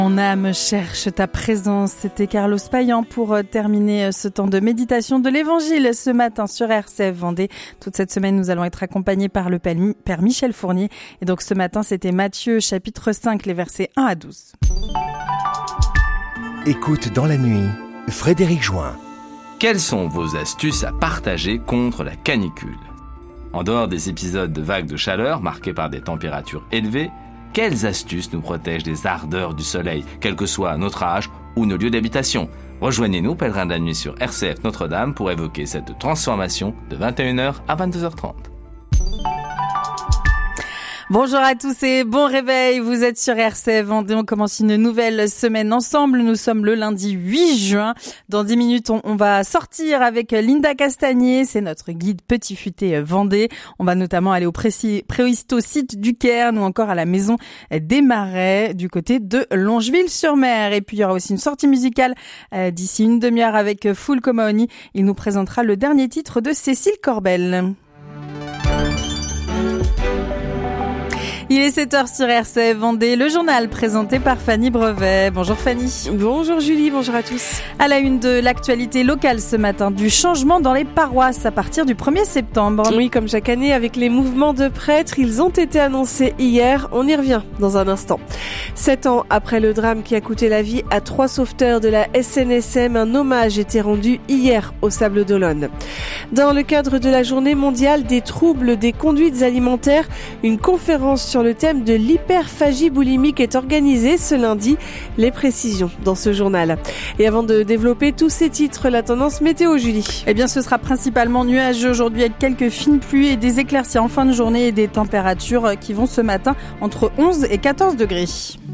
Mon âme cherche ta présence. C'était Carlos Payan pour terminer ce temps de méditation de l'Évangile ce matin sur RCF Vendée. Toute cette semaine, nous allons être accompagnés par le Père Michel Fournier. Et donc ce matin, c'était Matthieu chapitre 5, les versets 1 à 12. Écoute dans la nuit, Frédéric Join. Quelles sont vos astuces à partager contre la canicule ? En dehors des épisodes de vagues de chaleur marqués par des températures élevées, quelles astuces nous protègent des ardeurs du soleil, quel que soit notre âge ou nos lieux d'habitation ? Rejoignez-nous, pèlerins de la nuit sur RCF Notre-Dame, pour évoquer cette transformation de 21h à 22h30. Bonjour à tous et bon réveil, vous êtes sur RCF Vendée, on commence une nouvelle semaine ensemble, nous sommes le lundi 8 juin, dans 10 minutes on va sortir avec Linda Castagnier, c'est notre guide Petit Futé Vendée, on va notamment aller au préhisto-site du Cairn ou encore à la maison des Marais du côté de Longeville-sur-Mer, et puis il y aura aussi une sortie musicale d'ici une demi-heure avec Full Comaoni, il nous présentera le dernier titre de Cécile Corbel. Il est 7h sur RCF Vendée, le journal présenté par Fanny Brevet. Bonjour Fanny. Bonjour Julie, bonjour à tous. À la une de l'actualité locale ce matin, du changement dans les paroisses à partir du 1er septembre. Oui, comme chaque année avec les mouvements de prêtres, ils ont été annoncés hier. On y revient dans un instant. 7 ans après le drame qui a coûté la vie à 3 sauveteurs de la SNSM, un hommage était rendu hier au Sables d'Olonne. Dans le cadre de la journée mondiale des troubles des conduites alimentaires, une conférence sur le thème de l'hyperphagie boulimique est organisée ce lundi. Les précisions dans ce journal. Et avant de développer tous ces titres, la tendance météo, Julie. Eh bien, ce sera principalement nuageux aujourd'hui avec quelques fines pluies et des éclaircies en fin de journée et des températures qui vont ce matin entre 11 et 14 degrés.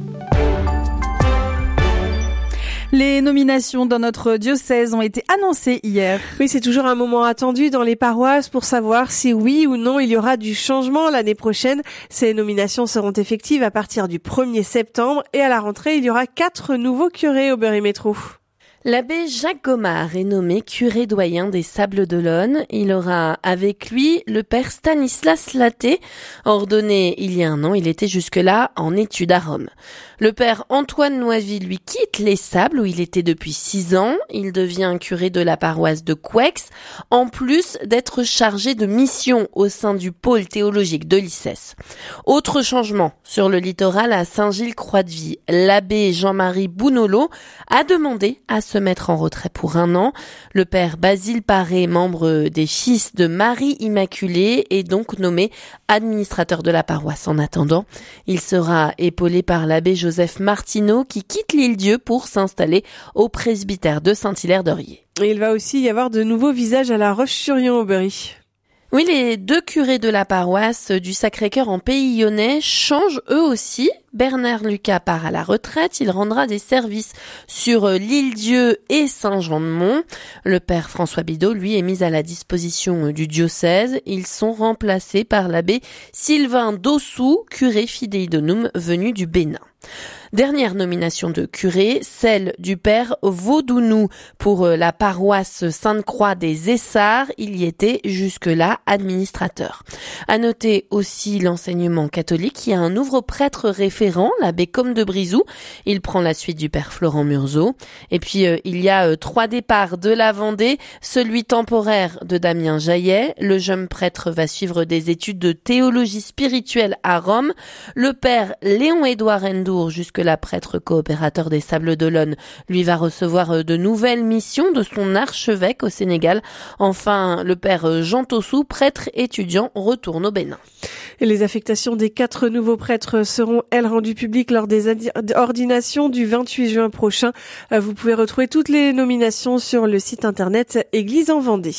Les nominations dans notre diocèse ont été annoncées hier. Oui, c'est toujours un moment attendu dans les paroisses pour savoir si oui ou non il y aura du changement l'année prochaine. Ces nominations seront effectives à partir du 1er septembre et à la rentrée, il y aura 4 nouveaux curés au Berry-Métro. L'abbé Jacques Gomard est nommé curé doyen des Sables d'Olonne. Il aura avec lui le père Stanislas Laté. Ordonné il y a un an, il était jusque-là en études à Rome. Le père Antoine Noisy, lui, quitte les Sables où il était depuis 6 ans. Il devient curé de la paroisse de Couex, en plus d'être chargé de mission au sein du pôle théologique de l'ICES. Autre changement sur le littoral à Saint-Gilles-Croix-de-Vie. L'abbé Jean-Marie Bounolo a demandé à se mettre en retrait pour 1 an. Le père Basile Paré, membre des Fils de Marie Immaculée, est donc nommé administrateur de la paroisse. En attendant, il sera épaulé par l'abbé Joseph Martineau qui quitte l'Île-Dieu pour s'installer au presbytère de Saint-Hilaire-d'Orier. Et il va aussi y avoir de nouveaux visages à la Roche-sur-Yon au Berry. Oui, les 2 curés de la paroisse du Sacré-Cœur en Pays Lyonnais changent eux aussi. Bernard Lucas part à la retraite, il rendra des services sur l'Île-Dieu et Saint-Jean-de-Mont. Le père François Bidot, lui, est mis à la disposition du diocèse. Ils sont remplacés par l'abbé Sylvain Dossou, curé fidei donum venu du Bénin. Dernière nomination de curé, celle du père Vaudounou pour la paroisse Sainte-Croix des Essarts. Il y était jusque-là administrateur. À noter aussi l'enseignement catholique. Il y a un nouveau prêtre référent, l'abbé Comte de Brizou. Il prend la suite du père Florent Murzeau. Et puis il y a 3 départs de la Vendée. Celui temporaire de Damien Jaillet. Le jeune prêtre va suivre des études de théologie spirituelle à Rome. Le père Léon-Édouard Endour, jusque-là prêtre coopérateur des Sables d'Olonne, lui va recevoir de nouvelles missions de son archevêque au Sénégal. Enfin, le père Jean Tossou, prêtre étudiant, retourne au Bénin. Et les affectations des 4 nouveaux prêtres seront, elles, rendues publiques lors des ordinations du 28 juin prochain. Vous pouvez retrouver toutes les nominations sur le site internet Église en Vendée.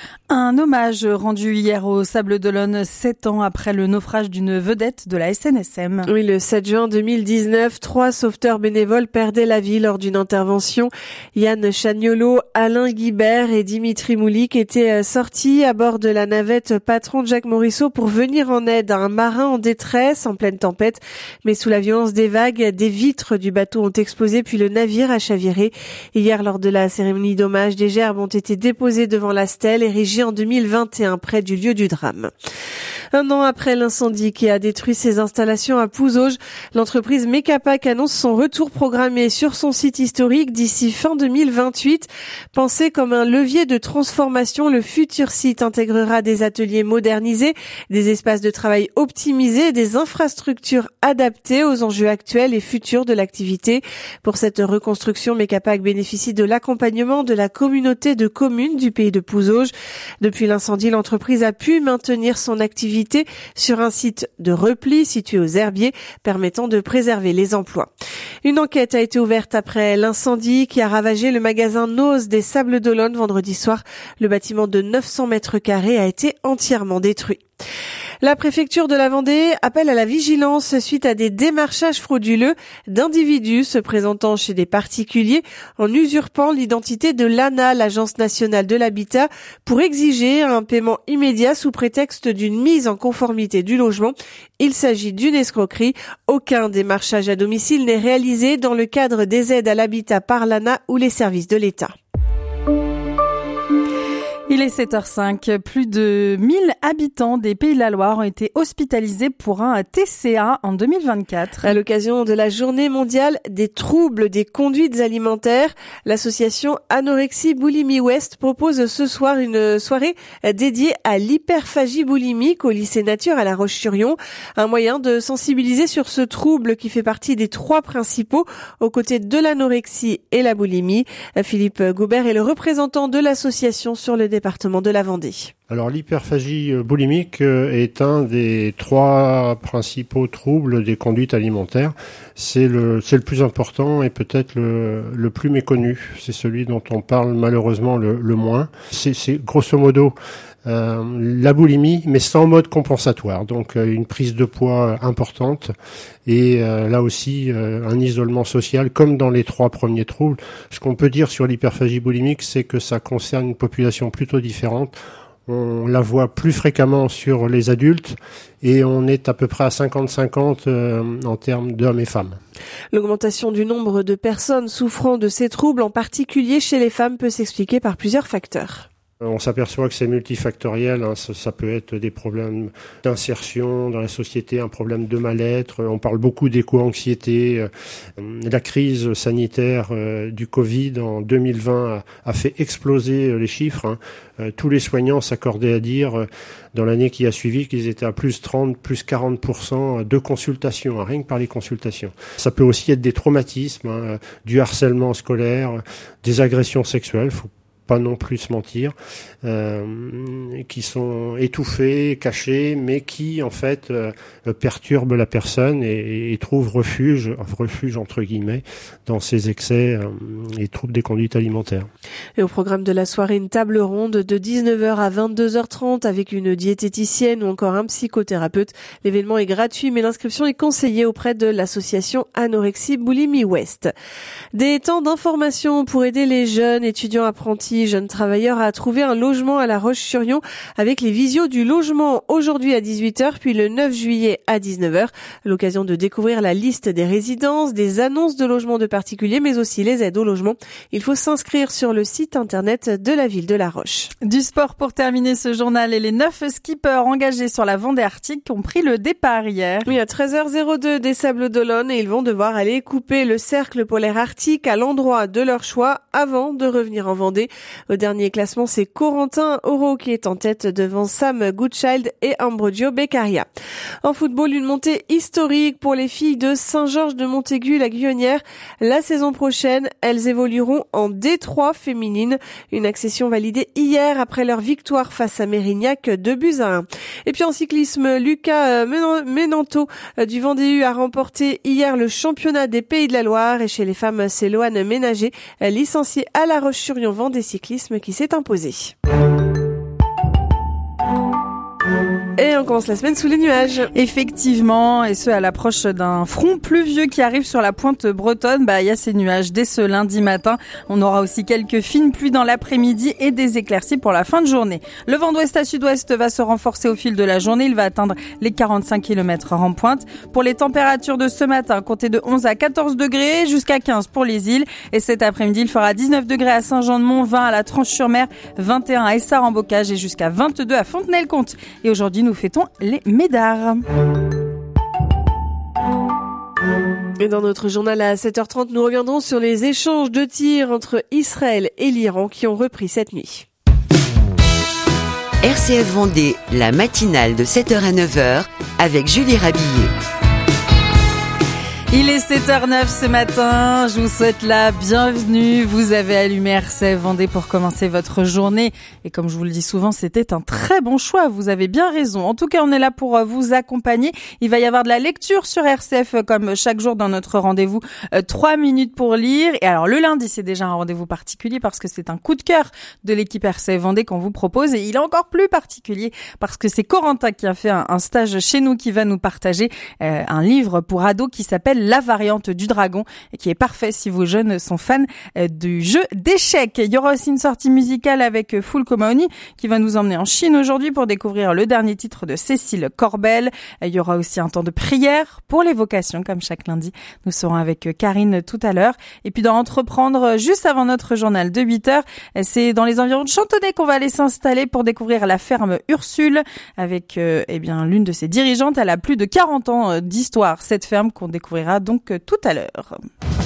Un hommage rendu hier au Sables d'Olonne 7 ans après le naufrage d'une vedette de la SNSM. Oui, le 7 juin 2019, 3 sauveteurs bénévoles perdaient la vie lors d'une intervention. Yann Chagnolo, Alain Guibert et Dimitri Moulik étaient sortis à bord de la navette patron de Jacques Morisseau pour venir en aide à un marin en détresse en pleine tempête. Mais sous la violence des vagues, des vitres du bateau ont explosé puis le navire a chaviré. Hier, lors de la cérémonie d'hommage, des gerbes ont été déposées devant la stèle érigée en 2021 près du lieu du drame. Un an après l'incendie qui a détruit ses installations à Pouzauges, l'entreprise Mecapac annonce son retour programmé sur son site historique d'ici fin 2028. Pensé comme un levier de transformation, le futur site intégrera des ateliers modernisés, des espaces de travail optimisés, des infrastructures adaptées aux enjeux actuels et futurs de l'activité. Pour cette reconstruction, Mecapac bénéficie de l'accompagnement de la communauté de communes du pays de Pouzauges. Depuis l'incendie, l'entreprise a pu maintenir son activité sur un site de repli situé aux Herbiers, permettant de préserver les emplois. Une enquête a été ouverte après l'incendie qui a ravagé le magasin Nose des Sables d'Olonne vendredi soir. Le bâtiment de 900 mètres carrés a été entièrement détruit. La préfecture de la Vendée appelle à la vigilance suite à des démarchages frauduleux d'individus se présentant chez des particuliers en usurpant l'identité de l'ANA, l'Agence nationale de l'habitat, pour exiger un paiement immédiat sous prétexte d'une mise en conformité du logement. Il s'agit d'une escroquerie. Aucun démarchage à domicile n'est réalisé dans le cadre des aides à l'habitat par l'ANA ou les services de l'État. Il est 7h05. Plus de 1000 habitants des Pays de la Loire ont été hospitalisés pour un TCA en 2024. À l'occasion de la journée mondiale des troubles des conduites alimentaires, l'association Anorexie Boulimie Ouest propose ce soir une soirée dédiée à l'hyperphagie boulimique au lycée Nature à La Roche-sur-Yon. Un moyen de sensibiliser sur ce trouble qui fait partie des 3 principaux aux côtés de l'anorexie et la boulimie. Philippe Goubert est le représentant de l'association sur le département de la Vendée. Alors l'hyperphagie boulimique est un des 3 principaux troubles des conduites alimentaires. C'est le plus important et peut-être le plus méconnu. C'est celui dont on parle malheureusement le moins. C'est grosso modo la boulimie, mais sans mode compensatoire. Donc une prise de poids importante et là aussi un isolement social comme dans les 3 premiers troubles. Ce qu'on peut dire sur l'hyperphagie boulimique, c'est que ça concerne une population plutôt différente. On la voit plus fréquemment sur les adultes et on est à peu près à 50-50 en termes d'hommes et femmes. L'augmentation du nombre de personnes souffrant de ces troubles, en particulier chez les femmes, peut s'expliquer par plusieurs facteurs. On s'aperçoit que c'est multifactoriel, ça peut être des problèmes d'insertion dans la société, un problème de mal-être, on parle beaucoup d'éco-anxiété. La crise sanitaire du Covid en 2020 a fait exploser les chiffres. Tous les soignants s'accordaient à dire dans l'année qui a suivi qu'ils étaient à plus 30, plus 40% de consultations, rien que par les consultations. Ça peut aussi être des traumatismes, du harcèlement scolaire, des agressions sexuelles, faut pas non plus se mentir, qui sont étouffés, cachés, mais qui en fait perturbent la personne et trouvent refuge entre guillemets dans ces excès et troubles des conduites alimentaires. Et au programme de la soirée, une table ronde de 19h à 22h30 avec une diététicienne ou encore un psychothérapeute. L'événement est gratuit, mais l'inscription est conseillée auprès de l'association Anorexie Boulimie Ouest. Des temps d'information pour aider les jeunes étudiants apprentis, jeunes travailleurs à trouver un logement à La Roche-sur-Yon avec les visios du logement aujourd'hui à 18h puis le 9 juillet à 19h. L'occasion de découvrir la liste des résidences, des annonces de logements de particuliers mais aussi les aides au logement. Il faut s'inscrire sur le site internet de la ville de La Roche. Du sport pour terminer ce journal et les 9 skippers engagés sur la Vendée Arctique ont pris le départ hier. Oui, à 13h02 des Sables d'Olonne et ils vont devoir aller couper le cercle polaire arctique à l'endroit de leur choix avant de revenir en Vendée. Au dernier classement, c'est Corentin Oro qui est en tête devant Sam Goodchild et Ambrogio Beccaria. En football, une montée historique pour les filles de Saint-Georges de Montaigu, la Guyonnière. La saison prochaine, elles évolueront en D3 féminine. Une accession validée hier après leur victoire face à Mérignac, 2-1. Et puis en cyclisme, Lucas Menanto du Vendée U a remporté hier le championnat des Pays de la Loire. Et chez les femmes, c'est Loane Ménager, licenciée à La Roche-sur-Yon Vendée Cyclisme, qui s'est imposé. Et on commence la semaine sous les nuages. Effectivement, et ce à l'approche d'un front pluvieux qui arrive sur la pointe bretonne. Il y a ces nuages dès ce lundi matin. On aura aussi quelques fines pluies dans l'après-midi et des éclaircies pour la fin de journée. Le vent d'ouest à sud-ouest va se renforcer au fil de la journée. Il va atteindre les 45 km/h en pointe. Pour les températures de ce matin, comptez de 11 à 14 degrés jusqu'à 15 pour les îles. Et cet après-midi, il fera 19 degrés à Saint-Jean-de-Mont, 20 à la Tranche-sur-Mer, 21 à Essart-en-Bocage et jusqu'à 22 à Fontenay-le-Comte. Et aujourd'hui, nous fêtons les Médars. Et dans notre journal à 7h30, nous reviendrons sur les échanges de tirs entre Israël et l'Iran qui ont repris cette nuit. RCF Vendée, la matinale de 7h à 9h avec Julie Rabillet. Il est 7h09 ce matin, je vous souhaite la bienvenue. Vous avez allumé RCF Vendée pour commencer votre journée. Et comme je vous le dis souvent, c'était un très bon choix, vous avez bien raison. En tout cas, on est là pour vous accompagner. Il va y avoir de la lecture sur RCF comme chaque jour dans notre rendez-vous 3 minutes pour lire. Et alors le lundi, c'est déjà un rendez-vous particulier parce que c'est un coup de cœur de l'équipe RCF Vendée qu'on vous propose. Et il est encore plus particulier parce que c'est Corentin qui a fait un stage chez nous qui va nous partager un livre pour ados qui s'appelle La variante du dragon, et qui est parfait si vos jeunes sont fans du jeu d'échecs. Il y aura aussi une sortie musicale avec Fulco Maoni qui va nous emmener en Chine aujourd'hui pour découvrir le dernier titre de Cécile Corbel. Il y aura aussi un temps de prière pour les vocations comme chaque lundi. Nous serons avec Karine tout à l'heure. Et puis dans Entreprendre, juste avant notre journal de 8h, c'est dans les environs de Chantonnay qu'on va aller s'installer pour découvrir la ferme Ursule avec l'une de ses dirigeantes. Elle a plus de 40 ans d'histoire, cette ferme qu'on découvrira donc tout à l'heure.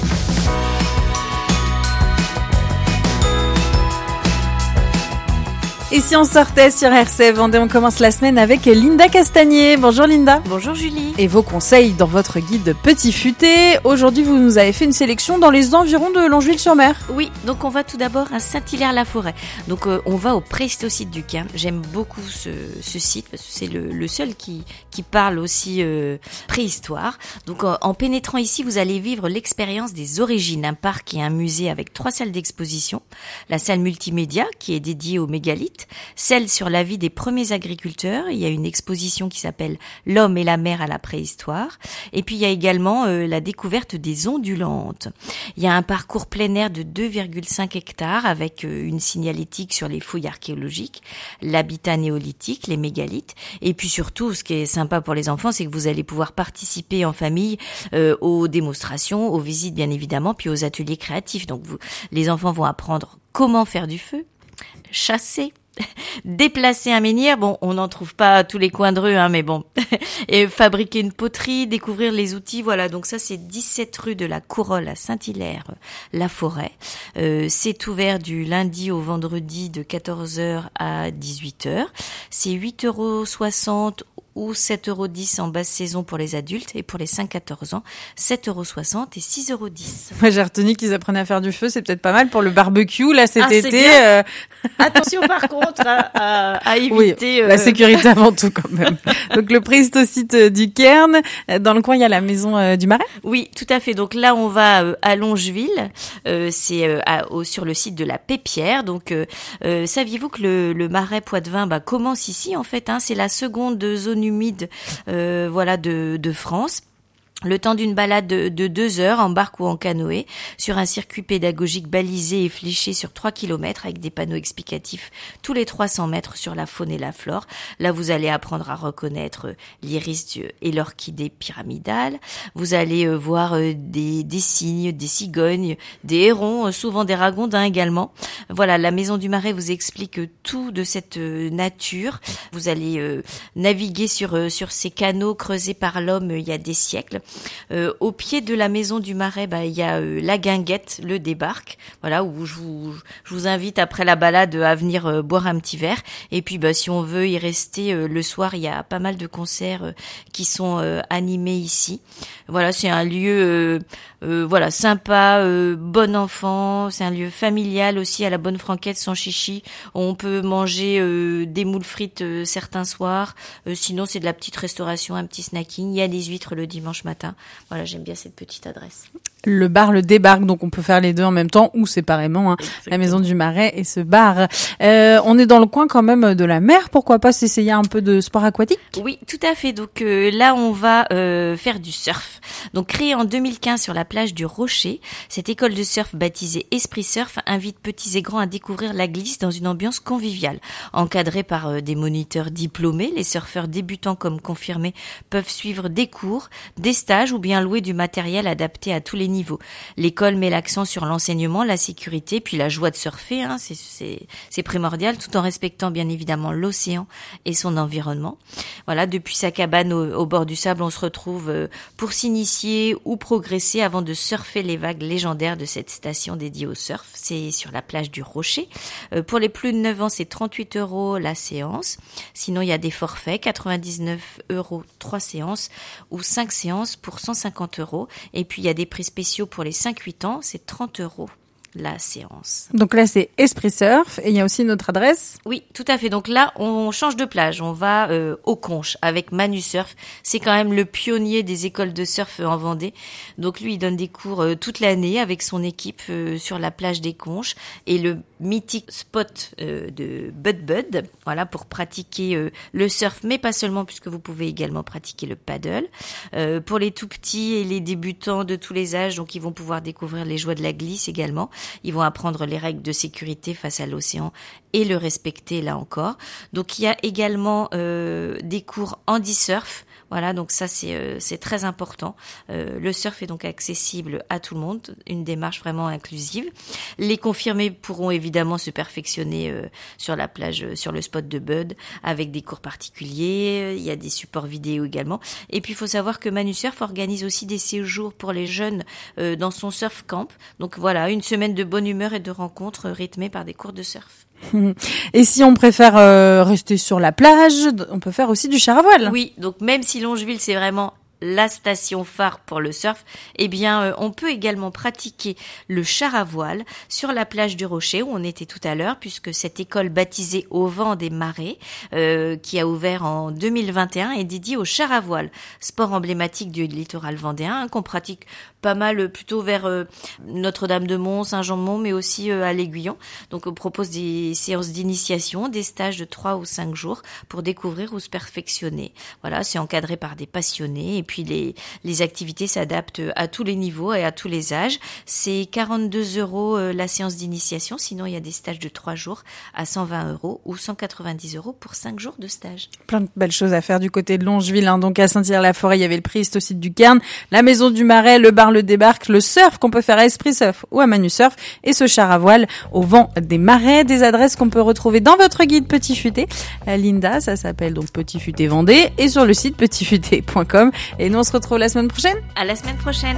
Et si on sortait sur RCF Vendée, on commence la semaine avec Linda Castagnier. Bonjour Linda. Bonjour Julie. Et vos conseils dans votre guide Petit Futé. Aujourd'hui, vous nous avez fait une sélection dans les environs de Longeville-sur-Mer. Oui, donc on va tout d'abord à Saint-Hilaire-la-Forêt. Donc on va au Préstocide du Cairn. J'aime beaucoup ce site parce que c'est le seul qui parle aussi préhistoire. Donc en pénétrant ici, vous allez vivre l'expérience des origines. Un parc et un musée avec 3 salles d'exposition. La salle multimédia qui est dédiée aux mégalithes. Celle sur la vie des premiers agriculteurs. Il y a une exposition qui s'appelle L'homme et la mer à la préhistoire. Et puis il y a également la découverte des ondulantes. Il y a un parcours plein air de 2,5 hectares avec une signalétique sur les fouilles archéologiques, l'habitat néolithique, les mégalithes. Et puis surtout, ce qui est sympa pour les enfants, c'est que vous allez pouvoir participer en famille aux démonstrations, aux visites bien évidemment, puis aux ateliers créatifs. Donc les enfants vont apprendre comment faire du feu, chasser, déplacer un menhir, bon, on n'en trouve pas à tous les coins de rue, hein, mais bon, et fabriquer une poterie, découvrir les outils, voilà, donc ça c'est 17 rue de la Courolle à Saint-Hilaire-la-Forêt. C'est ouvert du lundi au vendredi de 14h à 18h. C'est 8,60 € ou 7,10 € en basse saison pour les adultes et pour les 5-14 ans, 7,60 € et 6,10 €. Moi, j'ai retenu qu'ils apprenaient à faire du feu, c'est peut-être pas mal pour le barbecue, là, cet été. Attention, par contre, à éviter... Oui, la sécurité avant tout, quand même. Donc, le Préstocide du Cairn. Dans le coin, il y a la maison du Marais. Oui, tout à fait. Donc là, on va à Longeville. C'est sur le site de la Pépière. Donc, saviez-vous que le Marais Poitevin commence ici, en fait, hein, c'est la seconde zone humide de France. Le temps d'une balade de 2 heures en barque ou en canoë sur un circuit pédagogique balisé et fléché sur 3 km avec des panneaux explicatifs tous les 300 mètres sur la faune et la flore. Là, vous allez apprendre à reconnaître l'iris et l'orchidée pyramidale. Vous allez voir des cygnes, des cigognes, des hérons, souvent des ragondins également. Voilà, la Maison du Marais vous explique tout de cette nature. Vous allez naviguer sur ces canaux creusés par l'homme il y a des siècles. Au pied de la Maison du Marais, il y a la Guinguette, le débarque, voilà, où je vous invite après la balade à venir boire un petit verre. Et puis si on veut y rester le soir, il y a pas mal de concerts qui sont animés ici. Voilà, c'est un lieu sympa, bon enfant, c'est un lieu familial aussi à la Bonne Franquette sans chichi. On peut manger des moules frites certains soirs, sinon c'est de la petite restauration, un petit snacking. Il y a des huîtres le dimanche matin. Voilà, j'aime bien cette petite adresse. Le bar, le débarque, donc on peut faire les deux en même temps ou séparément, hein, la Maison du Marais et ce bar. On est dans le coin quand même de la mer, pourquoi pas s'essayer un peu de sport aquatique? Oui, tout à fait. Donc là, on va faire du surf. Donc créé en 2015 sur la plage du Rocher. Cette école de surf baptisée Esprit Surf invite petits et grands à découvrir la glisse dans une ambiance conviviale. Encadrée par des moniteurs diplômés, les surfeurs débutants comme confirmés peuvent suivre des cours, des stages ou bien louer du matériel adapté à tous les niveaux. L'école met l'accent sur l'enseignement, la sécurité, puis la joie de surfer, c'est primordial, tout en respectant bien évidemment l'océan et son environnement. Voilà, depuis sa cabane au bord du sable, on se retrouve pour s'initier ou progresser avant de surfer les vagues légendaires de cette station dédiée au surf. C'est sur la plage du Rocher. Pour les plus de 9 ans, c'est 38 € la séance. Sinon, il y a des forfaits, 99 € 3 séances ou 5 séances pour 150 €. Et puis, il y a des prix spéciaux pour les 5-8 ans, c'est 30 € la séance. Donc là, c'est Esprit Surf et il y a aussi notre adresse. Oui, tout à fait. Donc là, on change de plage. On va au Conches avec Manu Surf. C'est quand même le pionnier des écoles de surf en Vendée. Donc lui, il donne des cours toute l'année avec son équipe sur la plage des Conches et le mythique spot de Bud. Voilà, pour pratiquer le surf, mais pas seulement, puisque vous pouvez également pratiquer le paddle. Pour les tout petits et les débutants de tous les âges, donc ils vont pouvoir découvrir les joies de la glisse également. Ils vont apprendre les règles de sécurité face à l'océan et le respecter là encore. Donc il y a également des cours handi-surf. Voilà, donc ça c'est très important. Le surf est donc accessible à tout le monde, une démarche vraiment inclusive. Les confirmés pourront évidemment se perfectionner sur la plage, sur le spot de Bud, avec des cours particuliers. Il y a des supports vidéo également. Et puis il faut savoir que Manu Surf organise aussi des séjours pour les jeunes dans son surf camp. Donc voilà, une semaine de bonne humeur et de rencontres rythmées par des cours de surf. Et si on préfère rester sur la plage, on peut faire aussi du char à voile. Oui, donc même si Longeville c'est vraiment la station phare pour le surf, eh bien, on peut également pratiquer le char à voile sur la plage du Rocher où on était tout à l'heure, puisque cette école baptisée Au Vent des Marais, qui a ouvert en 2021, est dédiée au char à voile, sport emblématique du littoral vendéen, qu'on pratique pas mal plutôt vers Notre-Dame-de-Mont, Saint-Jean-de-Mont, mais aussi à l'Aiguillon. Donc, on propose des séances d'initiation, des stages de 3 ou 5 jours pour découvrir ou se perfectionner. Voilà, c'est encadré par des passionnés. Et puis, les activités s'adaptent à tous les niveaux et à tous les âges. C'est 42 € la séance d'initiation. Sinon, il y a des stages de 3 jours à 120 € ou 190 € pour 5 jours de stage. Plein de belles choses à faire du côté de Longeville. Donc, à Saint-Hilaire-la-Forêt, il y avait le Priest au site du Cairn, la Maison du Marais, le bar Le Débarque, le surf qu'on peut faire à Esprit Surf ou à Manu Surf et ce char à voile Au Vent des Marais. Des adresses qu'on peut retrouver dans votre guide Petit Futé. Linda, ça s'appelle donc Petit Futé Vendée et sur le site petitfuté.com. Et nous, on se retrouve la semaine prochaine. À la semaine prochaine.